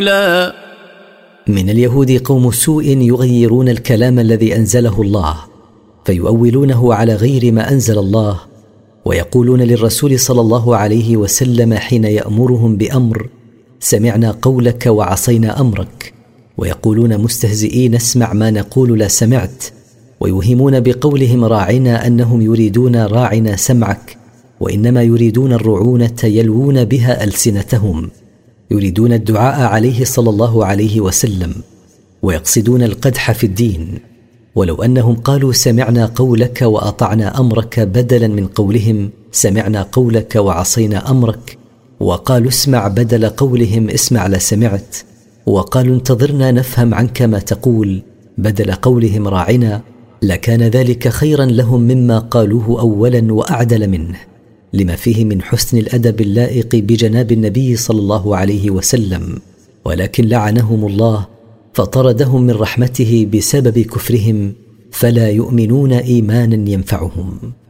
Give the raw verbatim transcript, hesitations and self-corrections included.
لا. من اليهود قوم سوء يغيرون الكلام الذي أنزله الله فيؤولونه على غير ما أنزل الله، ويقولون للرسول صلى الله عليه وسلم حين يأمرهم بأمر: سمعنا قولك وعصينا أمرك، ويقولون مستهزئين: اسمع ما نقول لا سمعت، ويوهمون بقولهم راعنا أنهم يريدون راعنا سمعك، وإنما يريدون الرعونة يلوون بها ألسنتهم، يريدون الدعاء عليه صلى الله عليه وسلم، ويقصدون القدح في الدين. ولو أنهم قالوا سمعنا قولك وأطعنا أمرك بدلا من قولهم سمعنا قولك وعصينا أمرك، وقالوا اسمع بدل قولهم اسمع لا سمعت، وقالوا انتظرنا نفهم عنك ما تقول بدل قولهم راعنا، لكان ذلك خيرا لهم مما قالوه أولا وأعدل منه، لما فيه من حسن الأدب اللائق بجناب النبي صلى الله عليه وسلم. ولكن لعنهم الله فطردهم من رحمته بسبب كفرهم، فلا يؤمنون إيمانا ينفعهم.